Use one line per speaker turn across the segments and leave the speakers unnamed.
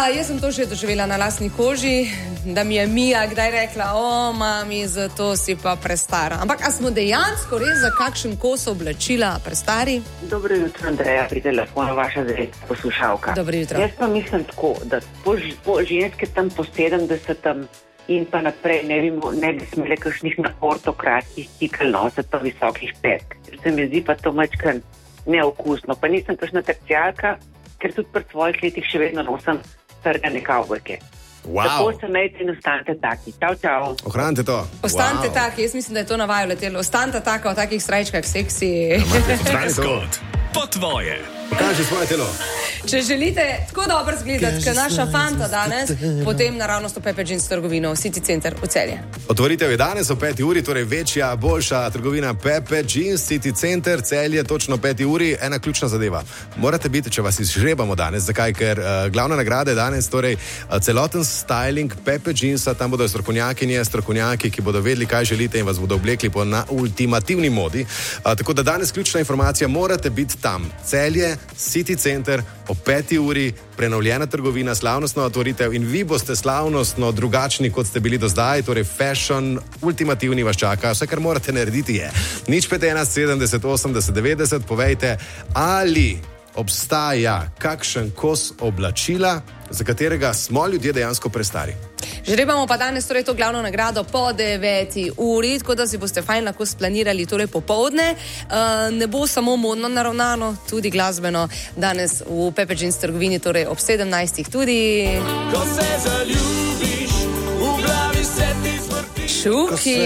Ja, jaz sem to že doživela na lastni koži, da mi je Mija kdaj rekla, o, mami, zato si pa prestara. Ampak a smo dejansko res za kakšen kos oblačila prestari?
Dobro jutro, Andreja, pri telefonu vaša zvesta poslušalka.
Dobro jutro.
Jaz pa mislim tako, da po ženske tam po 70 in pa naprej ne bi smele kakšnih ortokratskih cikel nositi pa visokih petk. Se mi zdi pa to mačkan neokusno. Pa nisem kakšna tercijalka, ker tudi pri svojih letih še vedno nosim strgane kavbojke.
Wow.
Tako se imejte in ostanite taki. Čau, čau.
Ohranite to.
Ostanite taki, jaz mislim, da je to na vaju letelo. Ostanite taka v takih srajčkah, seksi.
Dreskot, po tvoje.
Pokaži svoje telo.
Če želite tako dobro zgledati, kot naša fanta danes, potem naravnost v Pepe Jeans trgovino City Center v Celje.
Otvoritev je danes o 5. uri, torej večja, boljša trgovina Pepe Jeans City Center, Celje, točno 5. uri. Ena ključna zadeva. Morate biti, če vas izžrebamo danes. Zakaj? Ker glavna nagrada je danes, torej celoten styling Pepe Jeansa. Tam bodo strokovnjaki, ki bodo vedeli, kaj želite in vas bodo oblekli po ultimativni modi. Tako da danes ključna informacija, morate biti tam. Celje, City Center, o 5. uri, prenovljena trgovina, slavnostna otvoritev in vi boste slavnostno drugačni, kot ste bili do zdaj, torej fashion, ultimativni vas čaka. Vse, kar morate narediti je 051 70 80 90, povejte, ali obstaja kakšen kos oblačila, za katerega smo ljudje dejansko prestari.
Žrebamo pa danes torej to glavno nagrado po 9. uri, tako da si boste fajn lahko splanirali torej popovdne. Ne bo samo modno naravnano, tudi glasbeno danes v Pepe Jeans trgovini, torej ob 17. tudi.
Ko se zaljubiš, v glavi se ti zvrti.
Šuki.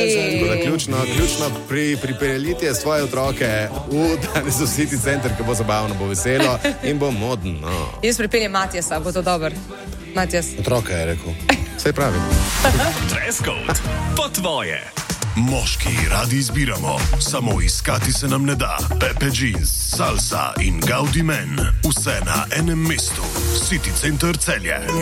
Ključno pripeljite svoje otroke v danes v City Center, ki bo zabavno, bo veselo in bo modno.
Jaz pripeljem Matjasa, bo to dober. Matjas.
Otroka je rekel. Vse pravi.
Dreskot, po tvoje. Moški radi izbiramo, samo iskati se nam ne da. Pepe Jeans, Salsa in Gaudi Men, vse na enem mestu. City Center Celje.